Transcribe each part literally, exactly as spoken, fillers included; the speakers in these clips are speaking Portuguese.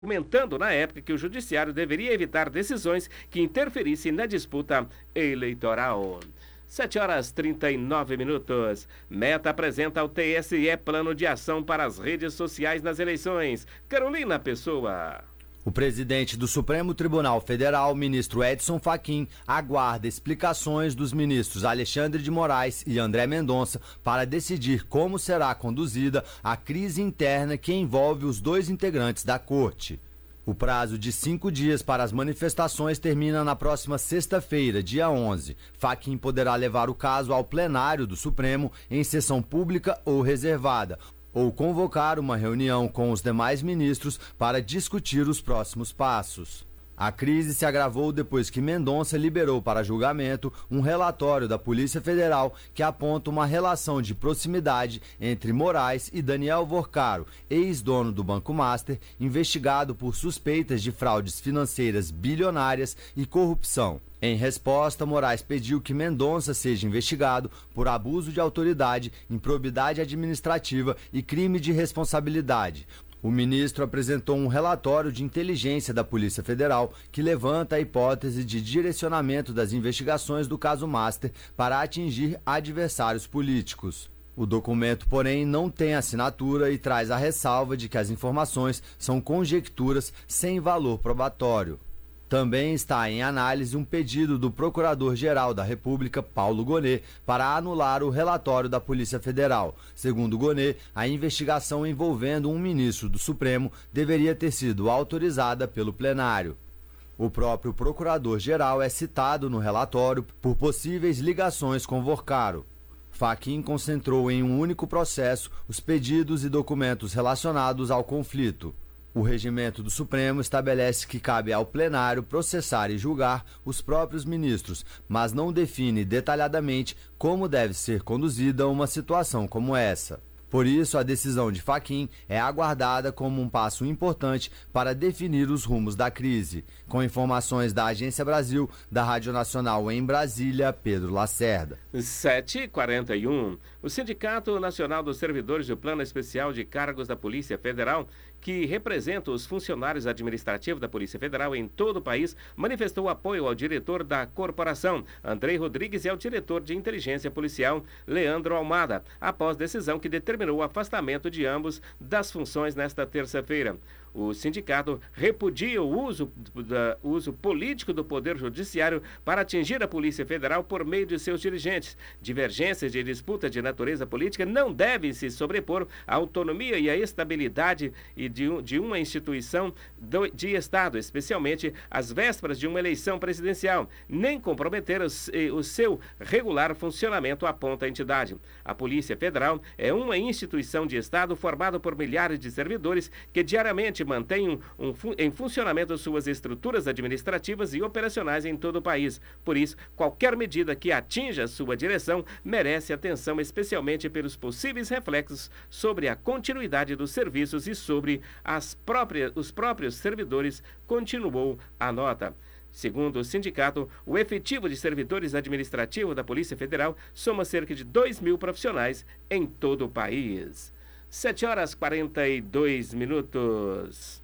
argumentando na época que o judiciário deveria evitar decisões que interferissem na disputa eleitoral. sete horas e trinta e nove minutos. Meta apresenta ao T S E plano de ação para as redes sociais nas eleições. Carolina Pessoa. O presidente do Supremo Tribunal Federal, ministro Edson Fachin, aguarda explicações dos ministros Alexandre de Moraes e André Mendonça para decidir como será conduzida a crise interna que envolve os dois integrantes da corte. O prazo de cinco dias para as manifestações termina na próxima sexta-feira, dia onze. Fachin poderá levar o caso ao plenário do Supremo em sessão pública ou reservada, ou convocar uma reunião com os demais ministros para discutir os próximos passos. A crise se agravou depois que Mendonça liberou para julgamento um relatório da Polícia Federal que aponta uma relação de proximidade entre Moraes e Daniel Vorcaro, ex-dono do Banco Master, investigado por suspeitas de fraudes financeiras bilionárias e corrupção. Em resposta, Moraes pediu que Mendonça seja investigado por abuso de autoridade, improbidade administrativa e crime de responsabilidade. O ministro apresentou um relatório de inteligência da Polícia Federal que levanta a hipótese de direcionamento das investigações do caso Master para atingir adversários políticos. O documento, porém, não tem assinatura e traz a ressalva de que as informações são conjecturas sem valor probatório. Também está em análise um pedido do Procurador-Geral da República, Paulo Gonet, para anular o relatório da Polícia Federal. Segundo Gonet, a investigação envolvendo um ministro do Supremo deveria ter sido autorizada pelo plenário. O próprio Procurador-Geral é citado no relatório por possíveis ligações com Vorcaro. Fachin concentrou em um único processo os pedidos e documentos relacionados ao conflito. O regimento do Supremo estabelece que cabe ao plenário processar e julgar os próprios ministros, mas não define detalhadamente como deve ser conduzida uma situação como essa. Por isso, a decisão de Fachin é aguardada como um passo importante para definir os rumos da crise. Com informações da Agência Brasil, da Rádio Nacional em Brasília, Pedro Lacerda. sete e quarenta e um. O Sindicato Nacional dos Servidores do Plano Especial de Cargos da Polícia Federal, que representa os funcionários administrativos da Polícia Federal em todo o país, manifestou apoio ao diretor da corporação, Andrei Rodrigues, e ao diretor de inteligência policial, Leandro Almada, após decisão que determinou o afastamento de ambos das funções nesta terça-feira. O sindicato repudia o uso, da, uso político do Poder Judiciário para atingir a Polícia Federal por meio de seus dirigentes. Divergências de disputa de natureza política não devem se sobrepor à autonomia e à estabilidade e de, de uma instituição do, de Estado, especialmente às vésperas de uma eleição presidencial, nem comprometer os, o seu regular funcionamento, aponta a entidade. A Polícia Federal é uma instituição de Estado formada por milhares de servidores que diariamente mantém um, um, em funcionamento suas estruturas administrativas e operacionais em todo o país. Por isso, qualquer medida que atinja sua direção merece atenção, especialmente pelos possíveis reflexos sobre a continuidade dos serviços e sobre as próprias, os próprios servidores, continuou a nota. Segundo o sindicato, o efetivo de servidores administrativos da Polícia Federal soma cerca de dois mil profissionais em todo o país. sete horas e quarenta e dois minutos.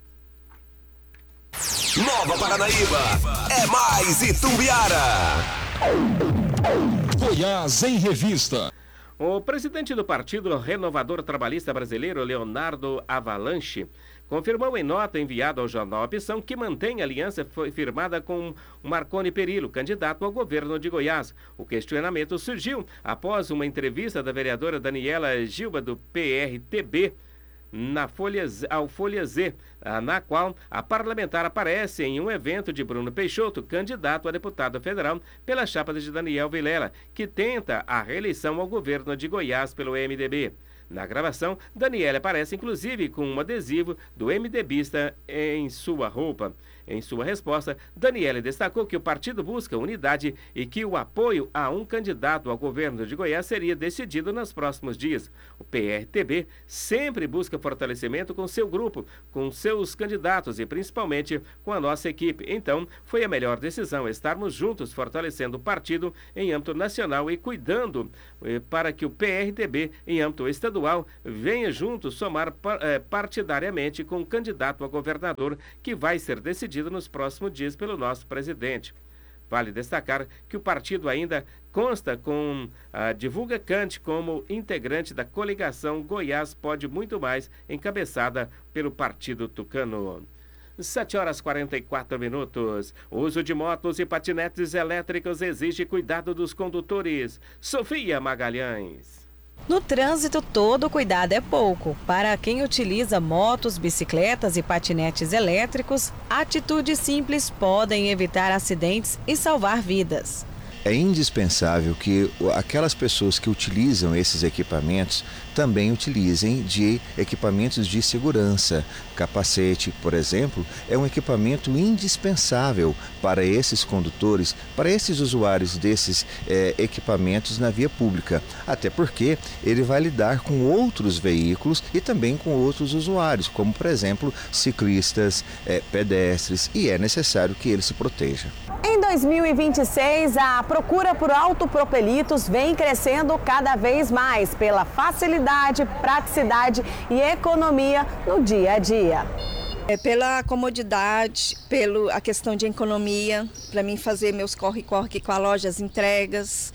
Nova Paranaíba é mais Itumbiara. Goiás em Revista. O presidente do Partido Renovador Trabalhista Brasileiro, Leonardo Avalanche, confirmou em nota enviada ao jornal Opção que mantém a aliança firmada com Marconi Perillo, candidato ao governo de Goiás. O questionamento surgiu após uma entrevista da vereadora Daniela Gilba, do P R T B, na Folha, ao Folha Z, na qual a parlamentar aparece em um evento de Bruno Peixoto, candidato a deputado federal pela chapa de Daniel Vilela, que tenta a reeleição ao governo de Goiás pelo M D B. Na gravação, Daniela aparece inclusive com um adesivo do MDBista em sua roupa. Em sua resposta, Daniela destacou que o partido busca unidade e que o apoio a um candidato ao governo de Goiás seria decidido nos próximos dias. O P R T B sempre busca fortalecimento com seu grupo, com seus candidatos e principalmente com a nossa equipe. Então, foi a melhor decisão estarmos juntos fortalecendo o partido em âmbito nacional e cuidando eh, para que o P R T B em âmbito estadual estadual venha junto somar partidariamente com o candidato a governador que vai ser decidido nos próximos dias pelo nosso presidente. Vale destacar que o partido ainda consta com a Divulga Cante como integrante da coligação Goiás Pode Muito Mais, encabeçada pelo Partido Tucano. sete horas e quarenta e quatro minutos. O uso de motos e patinetes elétricos exige cuidado dos condutores. Sofia Magalhães. No trânsito, todo cuidado é pouco. Para quem utiliza motos, bicicletas e patinetes elétricos, atitudes simples podem evitar acidentes e salvar vidas. É indispensável que aquelas pessoas que utilizam esses equipamentos também utilizem de equipamentos de segurança. Capacete, por exemplo, é um equipamento indispensável para esses condutores, para esses usuários desses é, equipamentos na via pública. Até porque ele vai lidar com outros veículos e também com outros usuários, como, por exemplo, ciclistas, é, pedestres, e é necessário que ele se proteja. Em dois mil e vinte e seis, a procura por autopropelitos vem crescendo cada vez mais pela facilidade, praticidade e economia no dia a dia. É pela comodidade, pela questão de economia, para mim fazer meus corre-corre aqui com a loja, as entregas.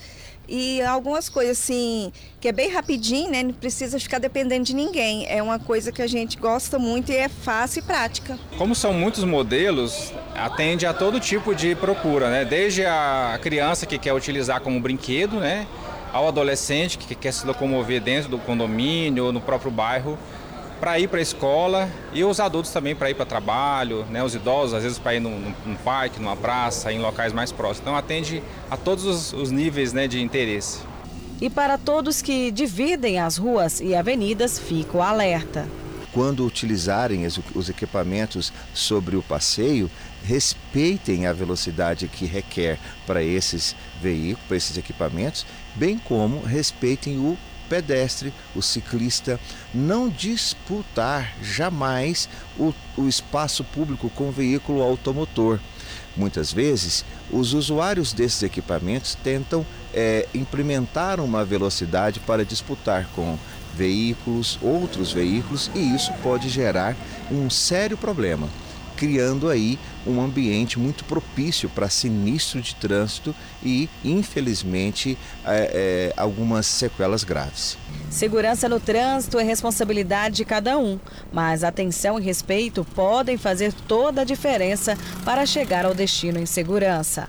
E algumas coisas assim, que é bem rapidinho, né? Não precisa ficar dependendo de ninguém. É uma coisa que a gente gosta muito e é fácil e prática. Como são muitos modelos, atende a todo tipo de procura, né? Desde a criança que quer utilizar como brinquedo, né? Ao adolescente que quer se locomover dentro do condomínio ou no próprio bairro, para ir para a escola, e os adultos também para ir para trabalho, né? Os idosos às vezes para ir num, num parque, numa praça, em locais mais próximos. Então atende a todos os, os níveis, né, de interesse. E para todos que dividem as ruas e avenidas, fica o alerta. Quando utilizarem os equipamentos sobre o passeio, respeitem a velocidade que requer para esses veículos, para esses equipamentos, bem como respeitem o pedestre, o ciclista. Não disputar jamais o, o espaço público com o veículo automotor. Muitas vezes, os usuários desses equipamentos tentam é, implementar uma velocidade para disputar com veículos, outros veículos, e isso pode gerar um sério problema, criando aí um ambiente muito propício para sinistro de trânsito e, infelizmente, é, é, algumas sequelas graves. Segurança no trânsito é responsabilidade de cada um, mas atenção e respeito podem fazer toda a diferença para chegar ao destino em segurança.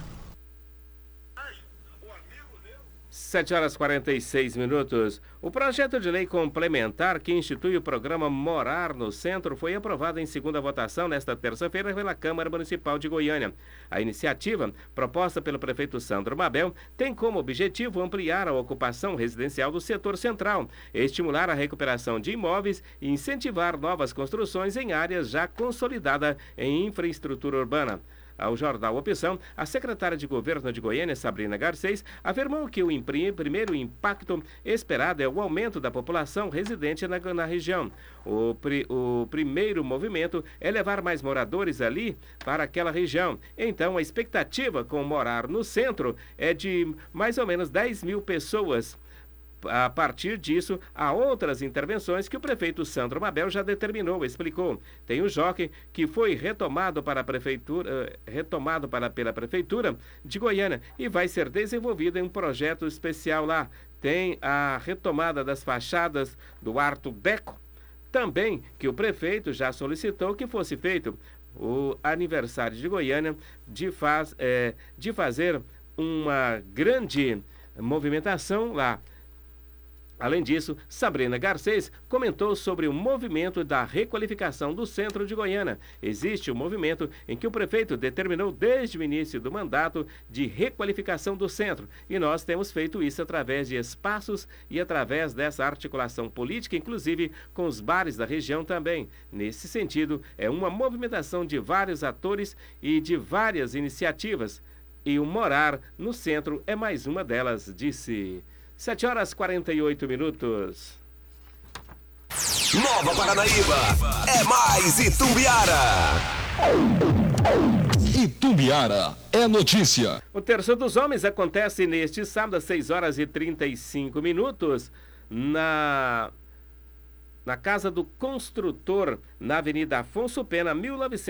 sete horas e quarenta e seis minutos. O projeto de lei complementar que institui o programa Morar no Centro foi aprovado em segunda votação nesta terça-feira pela Câmara Municipal de Goiânia. A iniciativa, proposta pelo prefeito Sandro Mabel, tem como objetivo ampliar a ocupação residencial do setor central, estimular a recuperação de imóveis e incentivar novas construções em áreas já consolidadas em infraestrutura urbana. Ao jornal Opção, a secretária de Governo de Goiânia, Sabrina Garcês, afirmou que o primeiro impacto esperado é o aumento da população residente na, na região. O, pri, o primeiro movimento é levar mais moradores ali para aquela região. Então, a expectativa com Morar no Centro é de mais ou menos dez mil pessoas. A partir disso, há outras intervenções que o prefeito Sandro Mabel já determinou, explicou. Tem o Jockey, que foi retomado, para a prefeitura, retomado para, pela Prefeitura de Goiânia e vai ser desenvolvido em um projeto especial lá. Tem a retomada das fachadas do Arto Deco, também que o prefeito já solicitou que fosse feito o aniversário de Goiânia de, faz, é, de fazer uma grande movimentação lá. Além disso, Sabrina Garcês comentou sobre o movimento da requalificação do centro de Goiânia. Existe um movimento em que o prefeito determinou desde o início do mandato de requalificação do centro. E nós temos feito isso através de espaços e através dessa articulação política, inclusive com os bares da região também. Nesse sentido, é uma movimentação de vários atores e de várias iniciativas. E o Morar no Centro é mais uma delas, disse. sete horas e quarenta e oito minutos. Nova Paranaíba é mais Itumbiara. Itumbiara é notícia. O Terço dos Homens acontece neste sábado às seis horas e trinta e cinco minutos na na Casa do Construtor, na Avenida Afonso Pena, mil novecentos